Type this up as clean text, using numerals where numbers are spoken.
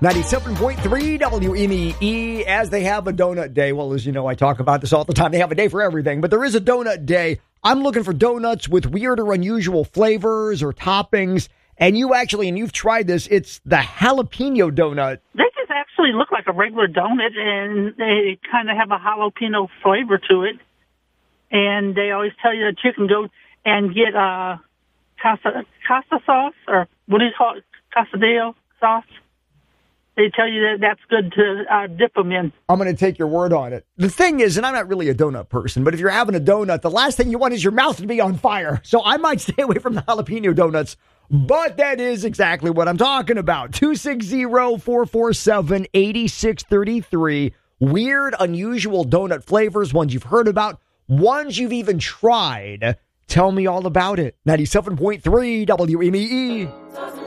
97.3 WMEE, as they have a donut day. Well, as you know, I talk about this all the time. They have a day for everything, but there is a donut day. I'm looking for donuts with weird or unusual flavors or toppings. And you've tried this. It's the jalapeno donut. They just actually look like a regular donut, and they kind of have a jalapeno flavor to it. And they always tell you that you can go and get casa sauce, or what do you call it, quesadilla sauce. They tell you that that's good to dip them in. I'm going to take your word on it. The thing is, and I'm not really a donut person, but if you're having a donut, the last thing you want is your mouth to be on fire. So I might stay away from the jalapeno donuts. But that is exactly what I'm talking about. 260-447-8633. Weird, unusual donut flavors, ones you've heard about, ones you've even tried. Tell me all about it. 97.3 WMEE.